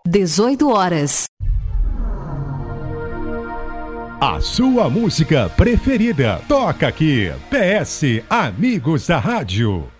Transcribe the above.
18 horas. A sua música preferida toca aqui. PS Amigos da Rádio.